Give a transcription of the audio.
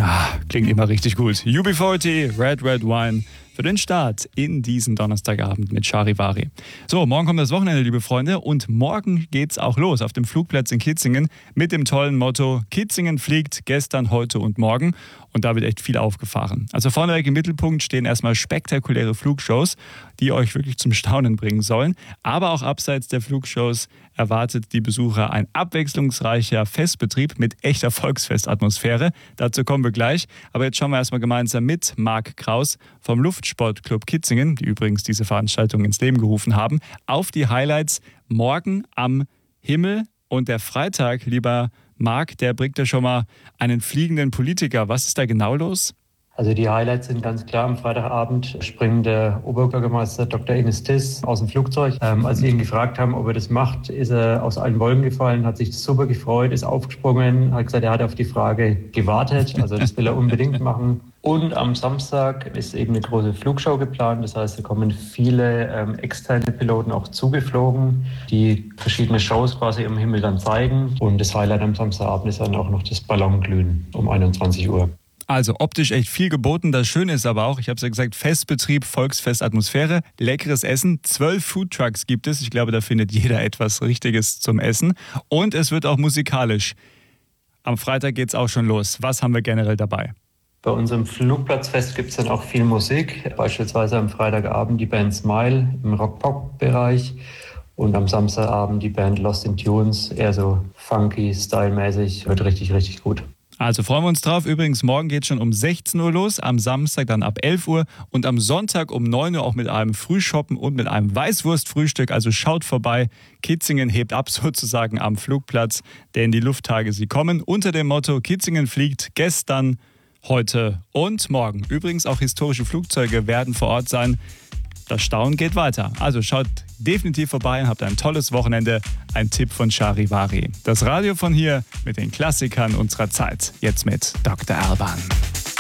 Klingt immer richtig gut. UB40, Red Red Wine für den Start in diesen Donnerstagabend mit Charivari. So, morgen kommt das Wochenende, liebe Freunde, und morgen geht's auch los auf dem Flugplatz in Kitzingen mit dem tollen Motto: Kitzingen fliegt gestern, heute und morgen. Und da wird echt viel aufgefahren. Also vorneweg im Mittelpunkt stehen erstmal spektakuläre Flugshows, die euch wirklich zum Staunen bringen sollen. Aber auch abseits der Flugshows erwartet die Besucher ein abwechslungsreicher Festbetrieb mit echter Volksfestatmosphäre. Dazu kommen wir gleich. Aber jetzt schauen wir erstmal gemeinsam mit Marc Kraus vom Luftsportclub Kitzingen, die übrigens diese Veranstaltung ins Leben gerufen haben, auf die Highlights morgen am Himmel. Und der Freitag, lieber Marc, der bringt ja schon mal einen fliegenden Politiker. Was ist da genau los? Also die Highlights sind ganz klar. Am Freitagabend springt der Oberbürgermeister Dr. Ines Tiss aus dem Flugzeug. Als sie ihn gefragt haben, ob er das macht, ist er aus allen Wolken gefallen, hat sich super gefreut, ist aufgesprungen, hat gesagt, er hat auf die Frage gewartet. Also das will er unbedingt machen. Und am Samstag ist eben eine große Flugshow geplant. Das heißt, da kommen viele externe Piloten auch zugeflogen, die verschiedene Shows quasi im Himmel dann zeigen. Und das Highlight am Samstagabend ist dann auch noch das Ballonglühen um 21 Uhr. Also optisch echt viel geboten. Das Schöne ist aber auch, ich habe es ja gesagt, Festbetrieb, Volksfestatmosphäre, leckeres Essen. 12 Foodtrucks gibt es. Ich glaube, da findet jeder etwas Richtiges zum Essen. Und es wird auch musikalisch. Am Freitag geht es auch schon los. Was haben wir generell dabei? Bei unserem Flugplatzfest gibt es dann auch viel Musik. Beispielsweise am Freitagabend die Band Smile im Rock-Pop-Bereich. Und am Samstagabend die Band Lost in Tunes, eher so funky, stylmäßig. Wird richtig, richtig gut. Also freuen wir uns drauf. Übrigens, morgen geht es schon um 16 Uhr los, am Samstag dann ab 11 Uhr und am Sonntag um 9 Uhr auch mit einem Frühschoppen und mit einem Weißwurstfrühstück. Also schaut vorbei. Kitzingen hebt ab sozusagen am Flugplatz, denn die Lufttage, sie kommen unter dem Motto: Kitzingen fliegt gestern, heute und morgen. Übrigens auch historische Flugzeuge werden vor Ort sein. Das Staunen geht weiter. Also schaut definitiv vorbei und habt ein tolles Wochenende. Ein Tipp von Charivari. Das Radio von hier mit den Klassikern unserer Zeit. Jetzt mit Dr. Alban.